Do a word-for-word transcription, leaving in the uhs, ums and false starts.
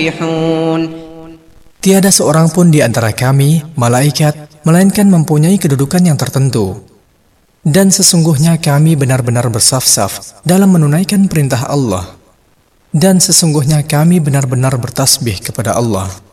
Tiada seorang pun di antara kami, malaikat, melainkan mempunyai kedudukan yang tertentu. Dan sesungguhnya kami benar-benar bersaf-saf dalam menunaikan perintah Allah. Dan sesungguhnya kami benar-benar bertasbih kepada Allah.